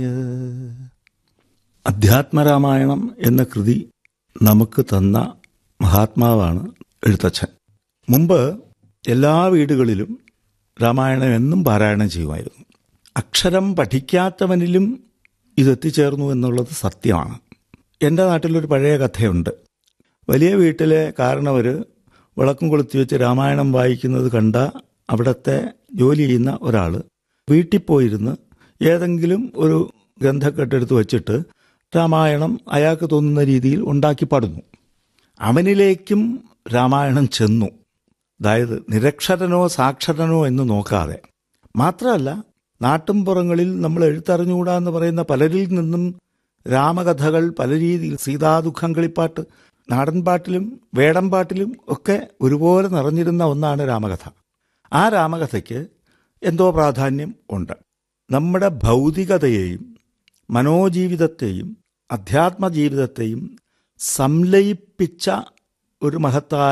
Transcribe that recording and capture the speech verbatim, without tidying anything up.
അധ്യാത്മരാമായണം എന്ന കൃതി നമുക്ക് തന്ന മഹാത്മാവാണ് എഴുത്തച്ഛൻ. മുമ്പ് എല്ലാ വീടുകളിലും രാമായണം എന്നും പാരായണം ചെയ്യുമായിരുന്നു. അക്ഷരം പഠിക്കാത്തവനിലും ഇതെത്തിച്ചേർന്നു എന്നുള്ളത് സത്യമാണ്. എൻ്റെ നാട്ടിലൊരു പഴയ കഥയുണ്ട്. വലിയ വീട്ടിലെ കാരണവർ വിളക്കും കൊളുത്തി വെച്ച് രാമായണം വായിക്കുന്നത് കണ്ട അവിടുത്തെ ജോലി ചെയ്യുന്ന ഒരാൾ വീട്ടിൽ പോയിരുന്ന് ഏതെങ്കിലും ഒരു ഗ്രന്ഥക്കെട്ടെടുത്ത് വച്ചിട്ട് രാമായണം അയാൾക്ക് തോന്നുന്ന രീതിയിൽ ഉണ്ടാക്കി പാടുന്നു. അവനിലേക്കും രാമായണം ചെന്നു. അതായത് നിരക്ഷരനോ സാക്ഷരനോ എന്ന് നോക്കാതെ. മാത്രമല്ല, നാട്ടിൻപുറങ്ങളിൽ നമ്മൾ എഴുത്തറിഞ്ഞുകൂടാ എന്ന് പറയുന്ന പലരിൽ നിന്നും രാമകഥകൾ പല രീതിയിൽ, സീതാദുഃഖം കളിപ്പാട്ട്, നാടൻപാട്ടിലും വേടൻപാട്ടിലും ഒക്കെ ഒരുപോലെ നിറഞ്ഞിരുന്ന ഒന്നാണ് രാമകഥ. ആ രാമകഥയ്ക്ക് എന്തോ പ്രാധാന്യം ഉണ്ട്. നമ്മുടെ ഭൗതികതയെയും മനോജീവിതത്തെയും അധ്യാത്മജീവിതത്തെയും സംലയിപ്പിച്ച ഒരു മഹത്തായ